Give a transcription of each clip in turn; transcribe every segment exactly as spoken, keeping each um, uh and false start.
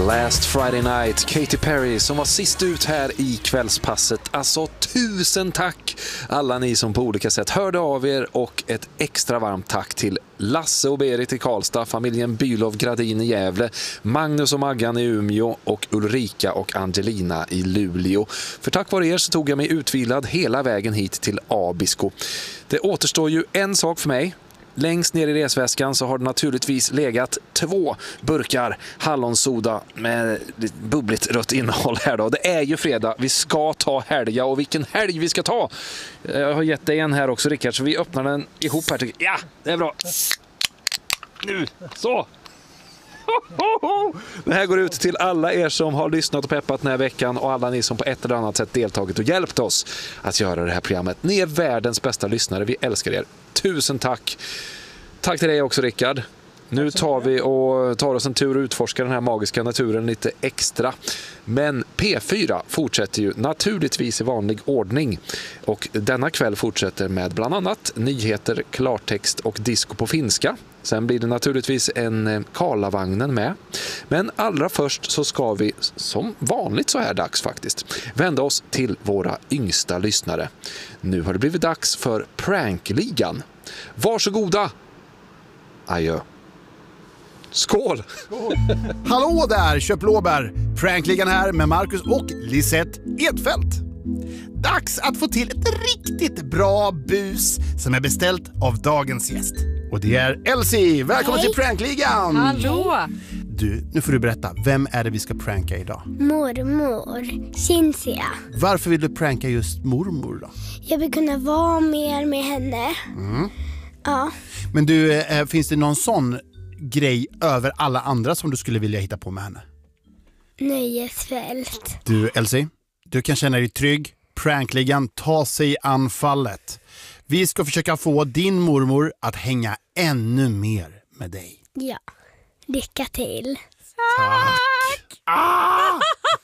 Last Friday Night, Katy Perry som var sist ut här i kvällspasset. Alltså tusen tack alla ni som på olika sätt hörde av er, och ett extra varmt tack till Lasse och Berit i Karlstad, familjen Bylov Gradin i Gävle, Magnus och Maggan i Umeå och Ulrika och Angelina i Luleå. För tack vare er så tog jag mig utvilad hela vägen hit till Abisko. Det återstår ju en sak för mig. Längst ner i resväskan så har det naturligtvis legat två burkar hallonsoda med bubbligt rött innehåll här då. Det är ju fredag, vi ska ta helga, och vilken helg vi ska ta! Jag har gett dig en här också, Rickard, så vi öppnar den ihop här. Ja, det är bra! Nu, så! Det här går ut till alla er som har lyssnat och peppat den här veckan, och alla ni som på ett eller annat sätt deltagit och hjälpt oss att göra det här programmet. Ni är världens bästa lyssnare, vi älskar er. Tusen tack! Tack till dig också, Rickard. Nu tar vi och tar oss en tur och utforskar den här magiska naturen lite extra. Men P fyra fortsätter ju naturligtvis i vanlig ordning. Och denna kväll fortsätter med bland annat nyheter, klartext och disco på finska. Sen blir det naturligtvis en Karlavagnen med. Men allra först så ska vi, som vanligt så här dags faktiskt, vända oss till våra yngsta lyssnare. Nu har det blivit dags för Prankligan. Varsågoda! Adjö. Skål! Skål. Hallå där, köpblåbär! Prankligan här med Marcus och Lisette Edfeldt. Dags att få till ett riktigt bra bus som är beställt av dagens gäst. Och det är Elsie. Välkommen Hej. Till Prankligan! Hallå! Du, nu får du berätta. Vem är det vi ska pranka idag? Mormor, Cynthia. Varför vill du pranka just mormor då? Jag vill kunna vara mer med henne. Mm. Ja. Men du, äh, finns det någon sån grej över alla andra som du skulle vilja hitta på med henne? Nöjesfält. Du, Elsie, du kan känna dig trygg. Prankligan tar sig anfallet. Vi ska försöka få din mormor att hänga ännu mer med dig. Ja, lycka till. Tack! Ah!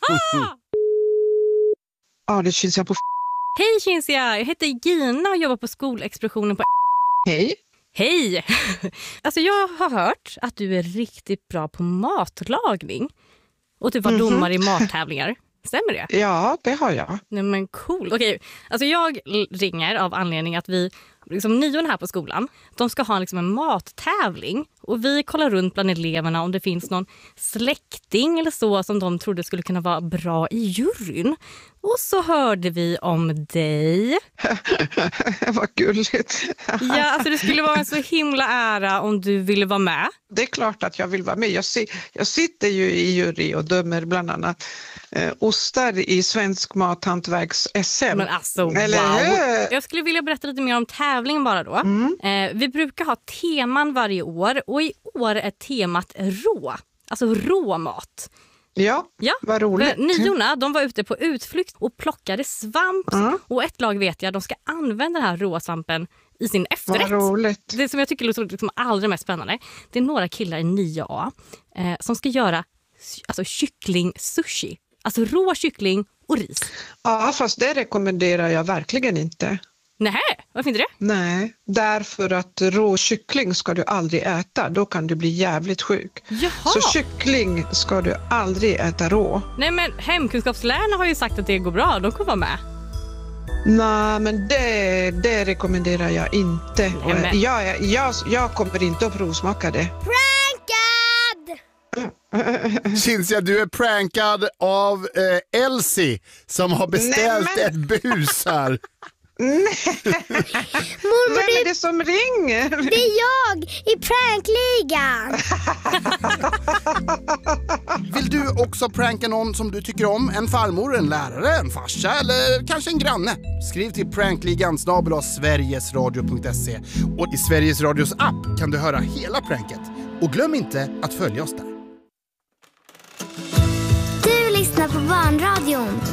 Ja, det syns jag på f- Hej Cynthia, jag heter Gina och jobbar på skolexplosionen på Hej. Hej! Alltså jag har hört att du är riktigt bra på matlagning. Och typ var mm-hmm. domare i mattävlingar. Stämmer det? Ja, det har jag. Nej men cool. Okej, alltså jag ringer av anledning att vi, liksom nion här på skolan, de ska ha liksom en mattävling. Och vi kollar runt bland eleverna om det finns någon släkting eller så som de trodde skulle kunna vara bra i juryn. Och så hörde vi om dig. Vad gulligt. Ja, alltså det skulle vara en så himla ära om du ville vara med. Det är klart att jag vill vara med. Jag, si- jag sitter ju i jury och dömer bland annat eh, ostar i svensk mathantverks-S M. Men alltså, Eller wow. hur? Jag skulle vilja berätta lite mer om tävlingen bara då. Mm. Eh, vi brukar ha teman varje år, och i år är temat rå. Alltså råmat. Ja, ja, vad roligt. Niorna, de var ute på utflykt och plockade svamp. Mm. Och ett lag vet jag, de ska använda den här råsvampen i sin efterrätt. Vad roligt. Det som jag tycker låter liksom allra mest spännande, det är några killar i nio A eh, som ska göra alltså, kyckling-sushi. Alltså rå kyckling och ris. Ja, fast det rekommenderar jag verkligen inte. Nej, varför inte det? Nej, därför att rå kyckling ska du aldrig äta. Då kan du bli jävligt sjuk. Jaha. Så kyckling ska du aldrig äta rå. Nej, men hemkunskapslärarna har ju sagt att det går bra. De kommer vara med. Nej, men det, det rekommenderar jag inte. Nej, men... jag, jag, jag kommer inte att provsmaka det. Prankad! Cynthia, du är prankad av eh, Elsie som har beställt Nej, men... ett bus här. Nej. Mormor, Vem är det som ringer? Det är jag i prankligan. Vill du också pranka någon som du tycker om? En farmor, en lärare, en farsa eller kanske en granne? Skriv till prankligan snabel-a sverigesradio punkt se, och i Sveriges Radios app kan du höra hela pranket. Och glöm inte att följa oss där. Du lyssnar på Barnradion